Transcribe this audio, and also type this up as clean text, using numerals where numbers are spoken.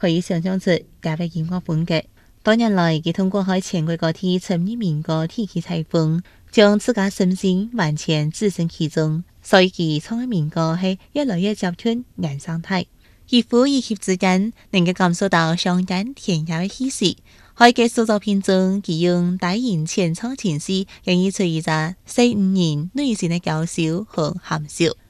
可以想象出佢嘅音樂風格。多年來，佢通過喺全國各地參與民歌體驗採風，將自家心聲完全置身其中，所以佢唱嘅民歌係越來越接近原生態。異父異兄之間能夠感受到相間甜雅嘅氣息。喺佢塑造片中，佢用低吟淺唱情緒，演繹出一個15人內心嘅嬌羞和含羞。